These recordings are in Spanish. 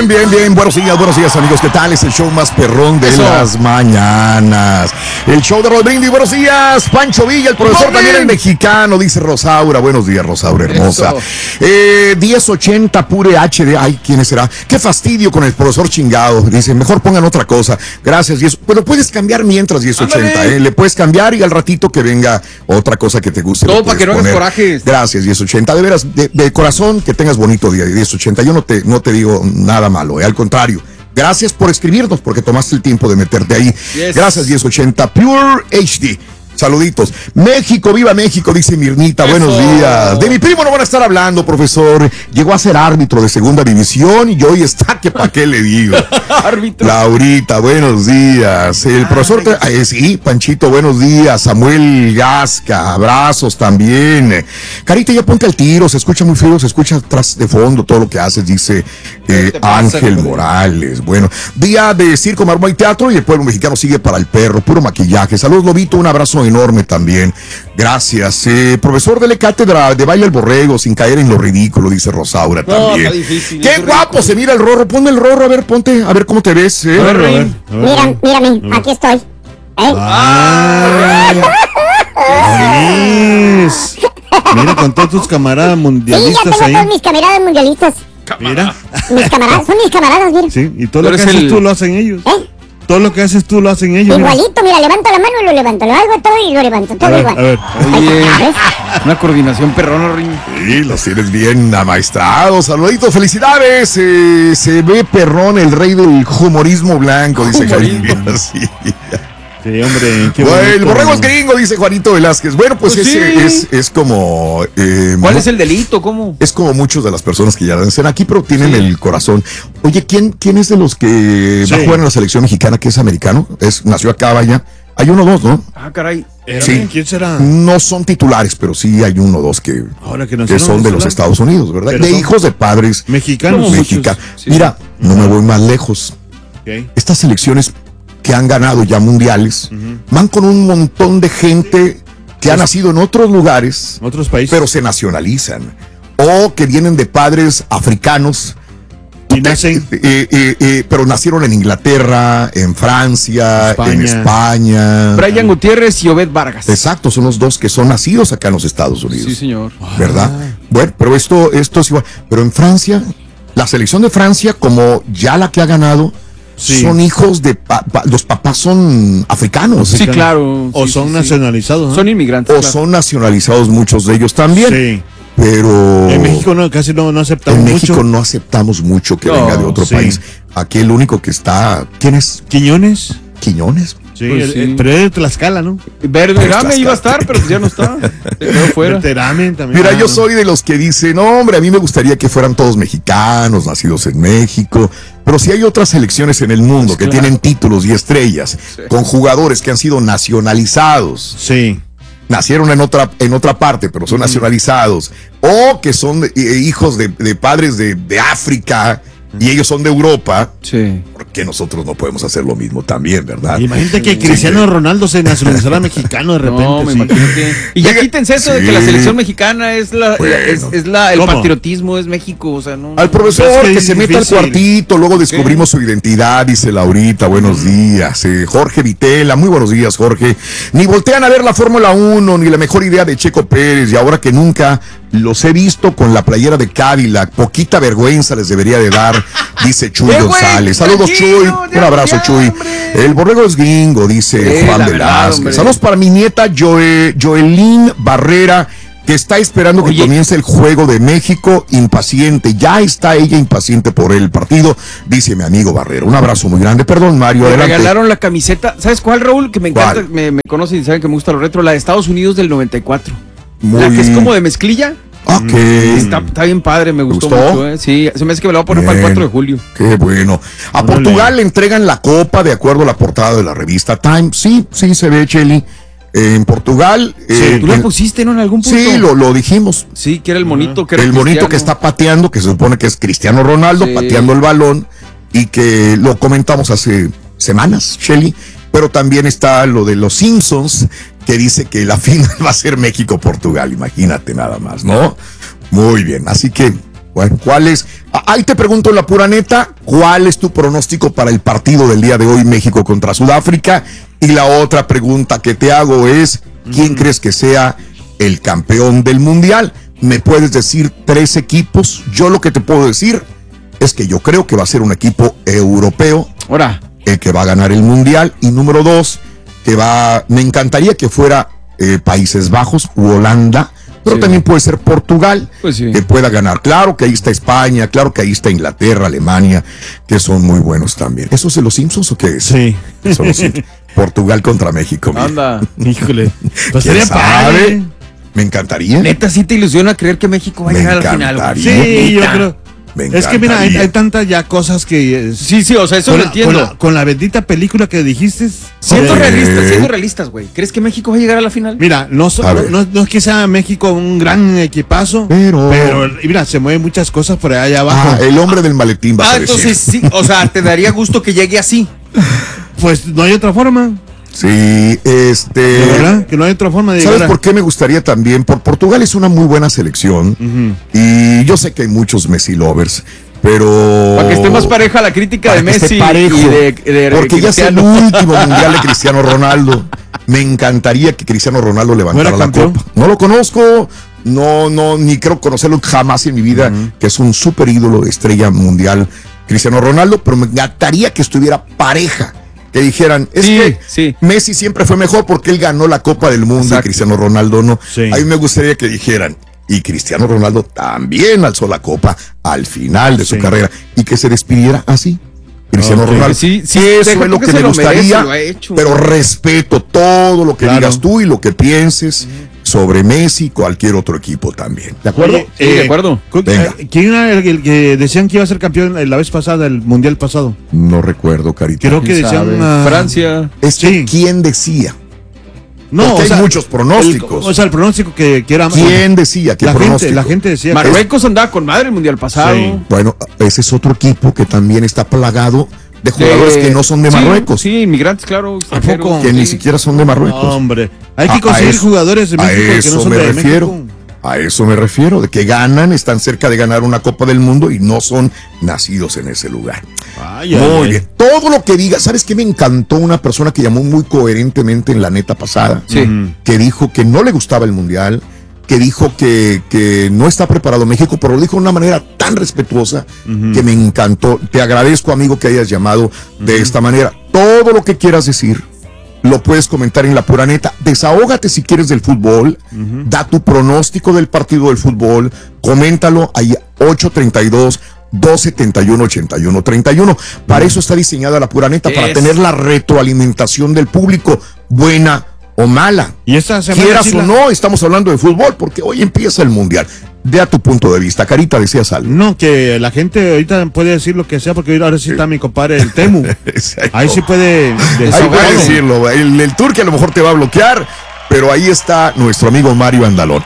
Bien. Buenos días, amigos. ¿Qué tal? Es el show más perrón de las mañanas. El show de Rodrigo. Buenos días, Pancho Villa, el profesor también, el mexicano, dice Rosaura. Buenos días, Rosaura, hermosa. 1080 pure HD. Ay, ¿quién será? Qué fastidio con el profesor chingado. Dice, mejor pongan otra cosa. Gracias, 10. Pero puedes cambiar mientras 1080, Le puedes cambiar y al ratito que venga otra cosa que te guste. Todo para que no hagas corajes. Gracias, 1080. De veras, de corazón, que tengas bonito día, 1080. Yo no te digo nada malo, al contrario. Gracias por escribirnos, porque tomaste el tiempo de meterte ahí. Yes. Gracias, 1080 Pure HD. Saluditos. México, viva México, dice Mirnita. Eso. Buenos días. De mi primo no van a estar hablando, profesor. Llegó a ser árbitro de segunda división y hoy está que pa' qué le digo. Árbitro. Laurita, buenos días. El profesor, sí, Panchito, buenos días. Samuel Gasca, abrazos también. Carita, ya ponte al tiro, se escucha muy frío, se escucha atrás de fondo todo lo que haces, dice Ángel Morales. Bueno, día de circo, maroma y teatro y el pueblo mexicano sigue para el perro, puro maquillaje. Saludos, Lobito, un abrazo enorme también. Gracias. Profesor, dele cátedra de baile al borrego sin caer en lo ridículo, dice Rosaura también. Está difícil. Qué guapo se mira el Rorro. Ponme el Rorro, a ver, ponte, a ver cómo te ves. A ver. Mírame, aquí estoy. Mira, con todos tus camaradas mundialistas ya tengo ahí. Todos mis camaradas mundialistas. Mira. Mis camaradas, son mis camaradas, mira. Sí, y todo lo que haces tú lo hacen ellos. Todo lo que haces tú lo hacen ellos. Igualito, mira, levanto la mano y lo levanto, lo hago todo y lo levanto, todo igual. A ver. Oye, una coordinación perrona, Ring. Sí, los tienes bien amaestrados. Saluditos, felicidades. Se ve perrón, el rey del humorismo blanco, dice Javier. Sí, hombre, qué bueno, bonito. el borrego es gringo, dice Juanito Velázquez. Bueno, pues ese es como... ¿Cuál es el delito? ¿Cómo? Es como muchos de las personas que ya nacen aquí, pero tienen el corazón. Oye, ¿quién es de los que va a jugar en la selección mexicana, que es americano? Nació acá, vaya. Hay 1 o 2, ¿no? Ah, caray. Sí. ¿Quién será? No son titulares, pero sí hay 1 o 2 que son de los Estados Unidos, ¿verdad? De hijos de padres mexicanos. Sí. Mira, no me voy más lejos. Estas selecciones que han ganado ya mundiales, van con un montón de gente que ha nacido en otros lugares, otros países, pero se nacionalizan, o que vienen de padres africanos, y nacen, pero nacieron en Inglaterra, en Francia, en España. Brian Gutiérrez y Obed Vargas. Exacto, son los 2 que son nacidos acá en los Estados Unidos. Sí, señor. ¿Verdad? Bueno, pero esto es igual. Pero en Francia, la selección de Francia, como ya la que ha ganado, son hijos de los papás son africanos. Sí, claro. O son nacionalizados. Son inmigrantes. O son nacionalizados muchos de ellos también. Sí. Pero en México casi no aceptamos mucho. En México no aceptamos mucho que venga de otro país. Aquí el único que está... ¿Quién es? Quiñones. Sí, pues pero es de Tlaxcala, ¿no? Verderame iba a estar, pero ya no está. Se quedó fuera. Verderame también. Mira, yo soy de los que dicen, no, hombre, a mí me gustaría que fueran todos mexicanos, nacidos en México. Pero si hay otras selecciones en el mundo que tienen títulos y estrellas, con jugadores que han sido nacionalizados. Sí. Nacieron en otra parte, pero son nacionalizados. O que son hijos de padres de África. Y ellos son de Europa. Sí. Porque nosotros no podemos hacer lo mismo también, ¿verdad? Imagínate que Cristiano Ronaldo se nacionalizara mexicano de repente. No, me imagino que... Y ya quítense eso de que la selección mexicana es el patriotismo, es México, o sea, no... Al profesor que se meta al cuartito, luego descubrimos su identidad, dice Laurita, buenos días. Jorge Vitela, muy buenos días, Jorge. Ni voltean a ver la Fórmula 1, ni la mejor idea de Checo Pérez, y ahora que nunca los he visto con la playera de Cadillac, poquita vergüenza les debería de dar, dice Chuy González. Saludos, Chuy, un abrazo, Chuy. El borrego es gringo, dice Juan Velázquez. Saludos para mi nieta Joelín Barrera, que está esperando que comience el juego de México, impaciente. Ya está ella impaciente por el partido, dice mi amigo Barrera. Un abrazo muy grande. Perdón, Mario, me adelante. regalaron la camiseta, ¿sabes cuál, Raúl? Que me encanta, me conocen y saben que me gusta lo retro, la de Estados Unidos del 94. La que es como de mezclilla. Ok. Está bien padre, me gustó mucho. Sí, se me hace que me la voy a poner para el 4 de julio. Qué bueno. A Portugal le entregan la copa de acuerdo a la portada de la revista Time. Sí, se ve, Cheli. En Portugal. Tú la pusiste, ¿no? En algún punto. Sí, lo dijimos. Sí, que era el monito. Que era el monito que está pateando, que se supone que es Cristiano Ronaldo, pateando el balón. Y que lo comentamos hace semanas, Cheli. Pero también está lo de los Simpsons, que dice que la final va a ser México-Portugal. Imagínate nada más, ¿no? Muy bien, así que Bueno, ¿cuál es? Ahí te pregunto la pura neta, ¿cuál es tu pronóstico para el partido del día de hoy, México contra Sudáfrica? Y la otra pregunta que te hago es, ¿quién crees que sea el campeón del Mundial? ¿Me puedes decir 3 equipos? Yo lo que te puedo decir es que yo creo que va a ser un equipo europeo el que va a ganar el Mundial. Y número 2, me encantaría que fuera Países Bajos u Holanda, pero también puede ser Portugal, que pueda ganar. Claro que ahí está España, claro que ahí está Inglaterra, Alemania, que son muy buenos también. ¿Eso es de los Simpsons o qué es? Sí. Son los Simpsons. Portugal contra México. Anda. Híjole. Pues ¿Quién sería sabe? padre. Me encantaría. Neta, ¿sí te ilusiona creer que México va a llegar a la final, güey? Sí, yo creo. Es que mira, hay tantas ya cosas que... Sí, o sea, eso lo entiendo. Con la bendita película que dijiste... Siendo realistas, güey. ¿Crees que México va a llegar a la final? Mira, no es que sea México un gran equipazo, pero mira, se mueven muchas cosas por allá abajo. El hombre del maletín va a decir. Entonces sí, o sea, te daría gusto que llegue así. Pues no hay otra forma. Sí, ¿De verdad? Que no hay otra forma de llegar. ¿Sabes por qué me gustaría también? Portugal es una muy buena selección y yo sé que hay muchos Messi lovers, pero... Para que esté más pareja la crítica de Messi y de porque ya es el último mundial de Cristiano Ronaldo. Me encantaría que Cristiano Ronaldo levantara la copa. No lo conozco, ni creo conocerlo jamás en mi vida, que es un súper ídolo, estrella mundial, Cristiano Ronaldo, pero me encantaría que estuviera pareja. Que dijeran, Messi siempre fue mejor porque él ganó la Copa del Mundo y Cristiano Ronaldo no. Sí. A mí me gustaría que dijeran, y Cristiano Ronaldo también alzó la Copa al final de su carrera y que se despidiera así. Cristiano Ronaldo. Sí, eso es lo que me gustaría, pero respeto todo lo que digas tú y lo que pienses sobre Messi, cualquier otro equipo también. ¿De acuerdo? Sí, de acuerdo. Venga. ¿Quién era el que decían que iba a ser campeón la vez pasada, el mundial pasado? No recuerdo, Carita. Creo que decían Francia. ¿Quién decía? No, hay muchos pronósticos. El pronóstico que era... ¿Quién decía? ¿Qué pronóstico? La gente decía... Marruecos andaba con madre el mundial pasado. Sí. Bueno, ese es otro equipo que también está plagado de jugadores que no son de Marruecos. Sí, inmigrantes, claro. ¿A poco? Que ni siquiera son de Marruecos. No, hombre, hay que conseguir jugadores de México que no son de México. A eso me refiero, de que ganan, están cerca de ganar una Copa del Mundo y no son nacidos en ese lugar. Muy bien. Todo lo que diga, ¿sabes qué? Me encantó una persona que llamó muy coherentemente en la neta pasada, que dijo que no le gustaba el Mundial, que dijo que no está preparado México, pero lo dijo de una manera tan respetuosa que me encantó. Te agradezco, amigo, que hayas llamado de esta manera. Todo lo que quieras decir lo puedes comentar en La Pura Neta. Desahógate si quieres del fútbol, da tu pronóstico del partido del fútbol, coméntalo ahí 832-271-8131. Para eso está diseñada La Pura Neta, para tener la retroalimentación del público, buena o mala. Y esta semana, quieras o no, estamos hablando de fútbol porque hoy empieza el Mundial. De a tu punto de vista. Carita, decías algo. No, que la gente ahorita puede decir lo que sea, porque ahora sí está mi compadre, el Temu. Ahí sí puede decirlo. El Turque a lo mejor te va a bloquear, pero ahí está nuestro amigo Mario Andalón.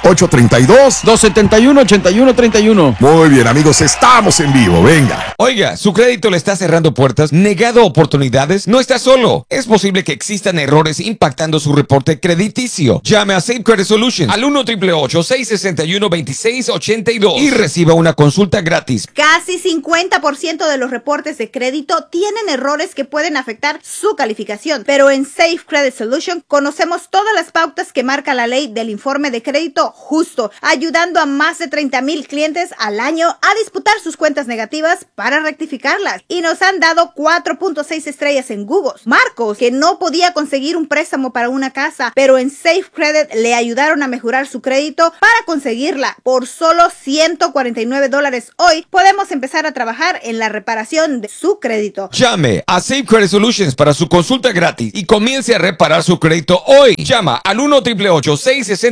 832-271-8131. Muy bien, amigos, estamos en vivo. Venga. Oiga, ¿su crédito le está cerrando puertas, negado oportunidades? No está solo. Es posible que existan errores impactando su reporte crediticio. Llame a Safe Credit Solutions al 1-888-661-2682 y reciba una consulta gratis. Casi 50% de los reportes de crédito tienen errores que pueden afectar su calificación, pero en Safe Credit Solutions conocemos todas las pautas que marca la ley del informe de crédito justo, ayudando a más de 30,000 clientes al año a disputar sus cuentas negativas para rectificarlas. Y nos han dado 4.6 estrellas en Google. Marcos, que no podía conseguir un préstamo para una casa, pero en Safe Credit le ayudaron a mejorar su crédito para conseguirla. Por solo $149 hoy, podemos empezar a trabajar en la reparación de su crédito. Llame a Safe Credit Solutions para su consulta gratis y comience a reparar su crédito hoy. Llama al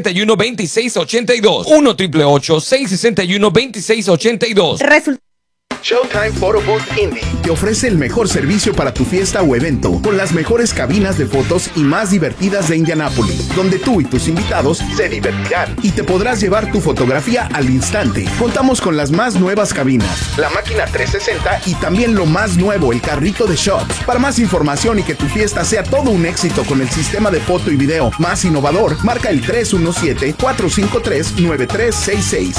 1-888-661-2682. 1-888-661-2682. Showtime Photo Booth Indy te ofrece el mejor servicio para tu fiesta o evento, con las mejores cabinas de fotos y más divertidas de Indianápolis, donde tú y tus invitados se divertirán y te podrás llevar tu fotografía al instante. Contamos con las más nuevas cabinas, la máquina 360 y también lo más nuevo, el carrito de shots. Para más información y que tu fiesta sea todo un éxito con el sistema de foto y video más innovador, marca el 317-453-9366.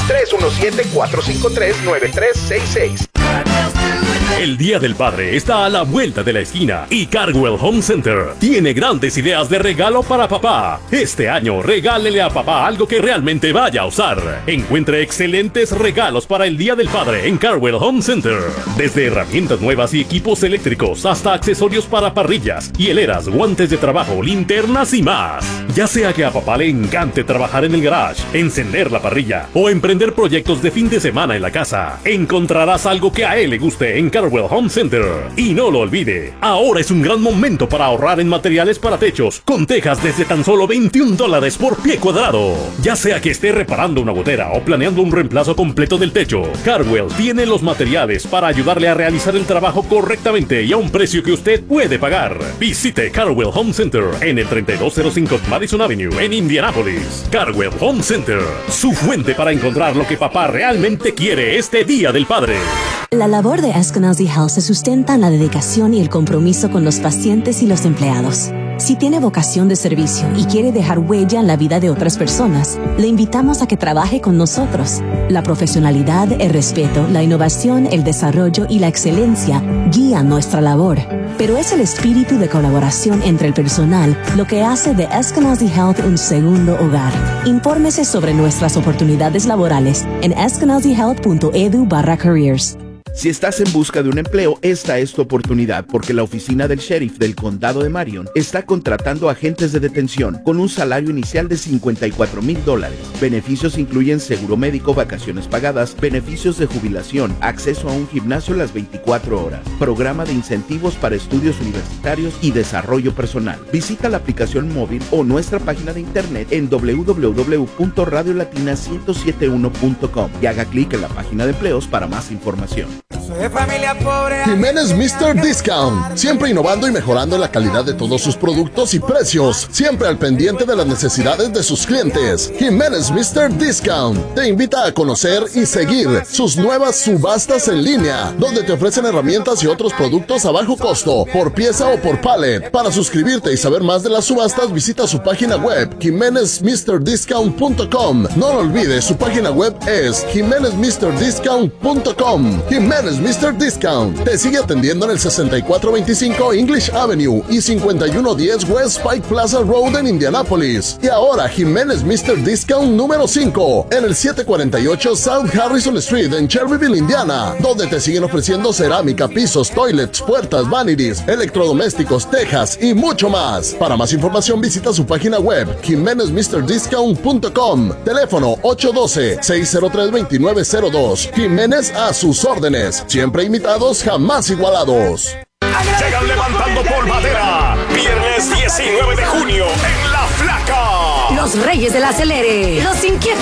317-453-9366. El Día del Padre está a la vuelta de la esquina y Cardwell Home Center tiene grandes ideas de regalo para papá. Este año regálele a papá algo que realmente vaya a usar. Encuentre excelentes regalos para el Día del Padre en Cardwell Home Center. Desde herramientas nuevas y equipos eléctricos hasta accesorios para parrillas, hieleras, guantes de trabajo, linternas y más. Ya sea que a papá le encante trabajar en el garage, encender la parrilla o emprender proyectos de fin de semana en la casa, encontrarás algo que a él le guste en Cardwell Home Center. Y no lo olvide, ahora es un gran momento para ahorrar en materiales para techos, con tejas desde tan solo $21 por pie cuadrado. Ya sea que esté reparando una gotera o planeando un reemplazo completo del techo, Cardwell tiene los materiales para ayudarle a realizar el trabajo correctamente y a un precio que usted puede pagar. Visite Cardwell Home Center en el 3205 Madison Avenue en Indianápolis. Cardwell Home Center, su fuente para encontrar lo que papá realmente quiere este Día del Padre. La labor de Eskenazi Health se sustenta en la dedicación y el compromiso con los pacientes y los empleados. Si tiene vocación de servicio y quiere dejar huella en la vida de otras personas, le invitamos a que trabaje con nosotros. La profesionalidad, el respeto, la innovación, el desarrollo y la excelencia guían nuestra labor. Pero es el espíritu de colaboración entre el personal lo que hace de Eskenazi Health un segundo hogar. Infórmese sobre nuestras oportunidades laborales en eskenazihealth.edu/careers. Si estás en busca de un empleo, esta es tu oportunidad, porque la oficina del sheriff del condado de Marion está contratando agentes de detención con un salario inicial de $54,000. Beneficios incluyen seguro médico, vacaciones pagadas, beneficios de jubilación, acceso a un gimnasio las 24 horas, programa de incentivos para estudios universitarios y desarrollo personal. Visita la aplicación móvil o nuestra página de internet en www.radiolatina1071.com y haga clic en la página de empleos para más información. Jiménez Mr. Discount, siempre innovando y mejorando la calidad de todos sus productos y precios, siempre al pendiente de las necesidades de sus clientes. Jiménez Mr. Discount te invita a conocer y seguir sus nuevas subastas en línea, donde te ofrecen herramientas y otros productos a bajo costo, por pieza o por pallet. Para suscribirte y saber más de las subastas, visita su página web, jimenezmrdiscount.com. No lo olvides, su página web es jimenezmrdiscount.com. Jiménez Mr. Discount te sigue atendiendo en el 6425 English Avenue y 5110 West Pike Plaza Road en Indianápolis. Y ahora Jiménez Mr. Discount número 5 en el 748 South Harrison Street en Cherryville, Indiana, donde te siguen ofreciendo cerámica, pisos, toilets, puertas, vanities, electrodomésticos, tejas y mucho más. Para más información visita su página web jimenezmrdiscount.com. Teléfono 812-603-2902. Jiménez a sus órdenes. Siempre imitados, jamás igualados. Llegan levantando polvadera. Viernes 19 de junio en La Flaca. Los Reyes del Acelere. Los Inquietos